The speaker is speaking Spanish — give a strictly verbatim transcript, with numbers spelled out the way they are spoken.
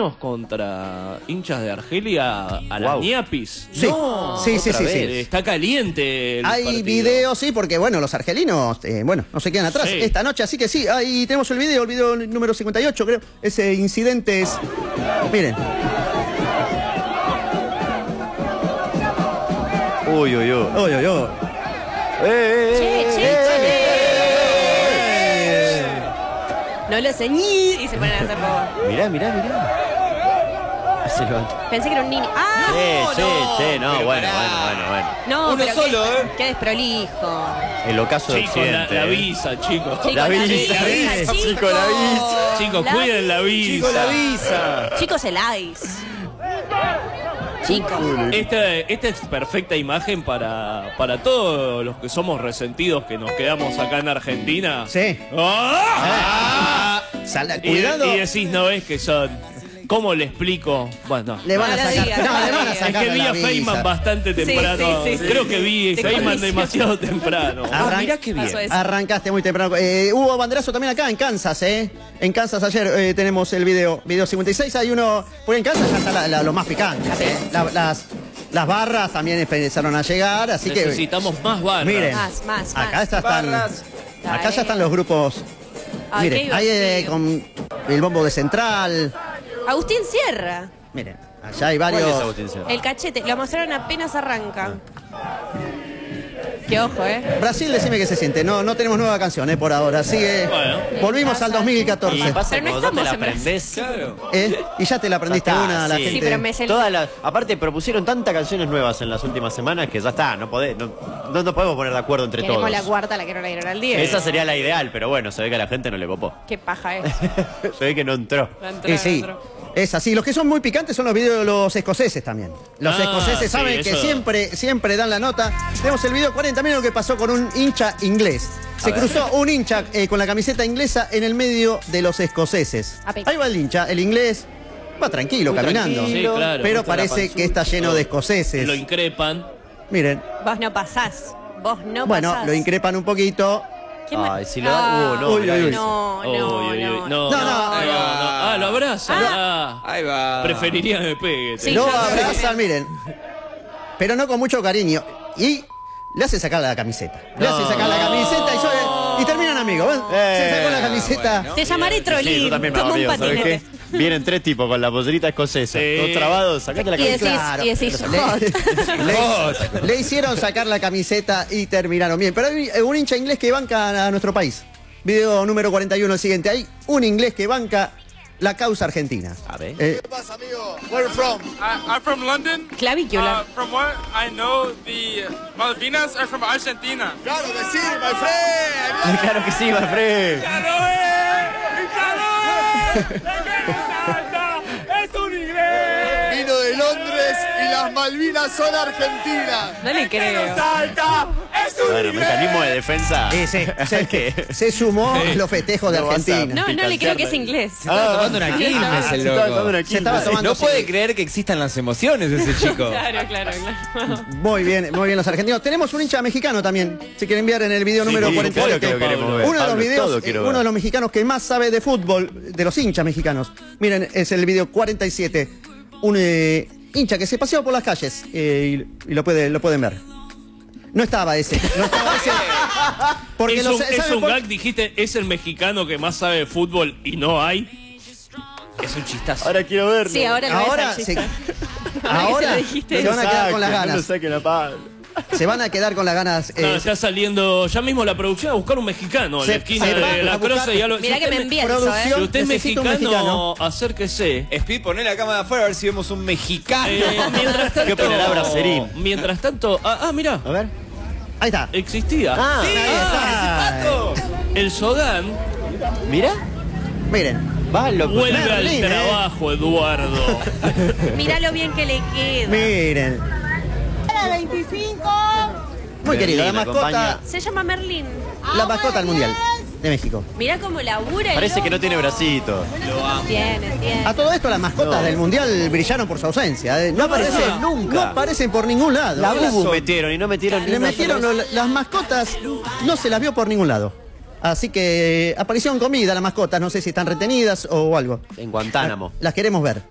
argentinos contra hinchas de Argelia a la Wow. ñapis. Sí, No, sí, sí, otra sí, vez. sí. Está caliente el Hay partido. videos, sí, porque bueno, los argelinos, eh, bueno, no se quedan atrás Sí. esta noche, así que sí, ahí tenemos el video, el video número cincuenta y ocho, creo. Ese incidente es. Miren. Uy, uy, uy. Uy, uy, uy. Eh, eh, Che, eh, che, eh, che. No lo ceñí y se ponen a hacer bobo. Mirá, mirá, mirá. Se levanta. Pensé que era un niño. ¡Ah! Che, che, no, che, no, pero bueno, pará. bueno, bueno, bueno. No, Uno pero solo, qué, ¿eh? qué desprolijo. El ocaso de Chicos, la, Occidente. la eh. visa, chicos. Chicos, La visa, visa, la visa, chicos. chico, la visa. Chicos, La cuiden la visa. Chico, la visa. Chicos, el ice. Chicos. Esta, esta es perfecta imagen para, para todos los que somos resentidos que nos quedamos acá en Argentina. Sí. ¡Ah! Sala- Y, cuidado. y decís, no es que son. ¿Cómo le explico? Bueno, Le van a No lo sacar. digas, No, no lo le van a digas. es sacar que vi la a Feynman visa. bastante Sí, temprano. sí, sí, Creo sí. que vi Te Feynman condicionó. demasiado temprano. Arran- mirá qué bien. Pasó eso. Arrancaste muy temprano. Eh, hubo banderazo también acá en Kansas, ¿eh? En Kansas ayer eh, tenemos el video. Video cincuenta y seis, hay uno. Porque en Kansas ya está la- la- lo más picante. ¿eh? La- las, las barras también empezaron a llegar, así que. Necesitamos más barras. Miren, Más, más, acá más. ya están. Barras. Acá Dale. ya están los grupos. Ay, Miren, qué ahí eh, divertido. con el bombo de central. Agustín Sierra. Miren, allá hay ¿Cuál es varios. Agustín Sierra? El cachete. Lo mostraron apenas arranca. Qué ojo, ¿eh? Brasil, decime qué se siente. No, no tenemos nueva canción, ¿eh? Por ahora. Sigue. Bueno. Volvimos al dos mil Y catorce. pasa Pero que no cuando te la estamos en aprendés. Claro. ¿Eh? Y ya te la aprendiste Ya está, una a la sí. gente. Sí, pero me sé el- Todas las, aparte propusieron tantas canciones nuevas en las últimas semanas que ya está, no podés, no, no nos podemos poner de acuerdo entre Queremos todos. la cuarta, la que no la dieron al día. Esa sería la ideal, pero bueno, se ve que a la gente no le copó. Qué paja es. Se ve que no entró. La entró, Y sí, la entró. es así. Los que son muy picantes son los videos de los escoceses también. Los Ah, escoceses sí, saben que eso. siempre, siempre dan la nota. Tenemos el video cuarenta minutos que pasó con un hincha inglés. Se ver. cruzó un hincha eh, con la camiseta inglesa en el medio de los escoceses. Ape. Ahí va el hincha, el inglés va tranquilo, Muy caminando. tranquilo. Sí, claro. Pero Muestra la parece panzuta. que está lleno de escoceses. Lo increpan. Miren, Vos no pasás. Vos no bueno, pasás. lo increpan un poquito. ¿Qué ma- Ay, si lo da- uh, no, Uy, mirá uy, uy. eso. No, no, Uy, no. uy, uy. no. No, No, no, no. no, no. Ah, lo abrazan. Ah. Ahí va. Preferiría que me pegue. Sí, Lo yo sé. abrazan, miren. Pero no con mucho cariño. Y le hace sacar la camiseta. Le hace No. sacar la camiseta y, yo- y terminan amigos. ¿ves? Eh, Se sacó la camiseta. bueno. Te llamaré Sí, Trolín. tú también me Toma un río, ¿sabes qué? patinete. Vienen tres tipos con la pollerita escocesa, Sí. todos trabados, sacate la Y decís, camiseta. y decís, Le, hot. le- le hicieron sacar la camiseta y terminaron bien. Pero hay un hincha inglés que banca a nuestro país. Video número cuarenta y uno, el siguiente. Hay un inglés que banca la causa argentina. A ver. Eh, ¿Qué pasa, amigo? Where you from? I, I'm from London. Clavícula. Uh, from what I know, the Malvinas are from Argentina. Claro que sí, my friend. Claro que sí, Manfred. ¡Es un inglés! Vino de Londres y las Malvinas son argentinas. No le creo. ¡Salta! ¡Es un Bueno, mecanismo de defensa. eh, se, se- ¿Qué? se sumó a los festejos de No vas a- Argentina. No, no le creo que es inglés. Estaba tomando una Ah, Quilmes, se el estaba loco. tomando una Se estaba Quilmes. tomando- No puede creer que existan las emociones ese chico. Claro, claro, claro. Muy bien, muy bien los argentinos. Tenemos un hincha mexicano también. Se quiere enviar en el video número Sí, cuarenta y siete. claro que lo queremos ver. Uno de los Pablo, videos, todo eh, quiero uno ver. de los mexicanos que más sabe de fútbol, de los hinchas mexicanos. Miren, es el video cuarenta y siete. Un eh, hincha que se paseó por las calles eh, y, y lo, puede, lo pueden ver. No estaba ese. No estaba ese. Porque es lo un, sa- es ¿saben un por- gag, dijiste, es el mexicano que más sabe de fútbol y no hay. Es un chistazo. Ahora quiero verlo. Sí, ahora lo Ahora ves al se, chiste. ahora lo dijiste. se van a quedar con las No lo ganas. saquen a Pablo. Se van a quedar con las ganas. No, eh, está saliendo ya mismo la producción a buscar un mexicano en Se- la esquina se va de a la buscar- croce y algo. Mirá si que me usted envía eso, producción- ¿eh? Si usted es Necesito mexicano, un mexicano. acérquese. Espi, poné la cámara de afuera a ver si vemos un mexicano. Eh, mientras tanto, ¿Qué operará Bracerín? mientras tanto, ah, ah mira, A ver. ahí está. existía. Ah, Ahí está. El Sodán mira. Miren, Va, loco. vuelve Merlín, al eh. trabajo, Eduardo. Mirá lo bien que le queda. miren. veinticinco. Muy querido, la Merlín, mascota, acompaña. Se llama Merlín. la mascota del mundial de México. Mirá cómo labura el Parece que no loco. tiene bracito. Tiene, tiene. A todo esto las mascotas No. del mundial brillaron por su ausencia. ¿eh? No aparecen aparecen- nunca. No aparecen por ningún lado. La Las- bubu metieron y no metieron ni Le una metieron sola lo- las mascotas, no se las vio por ningún lado. Así que aparecieron comida las mascotas, no sé si están retenidas o algo. vez. En Guantánamo. Las queremos ver.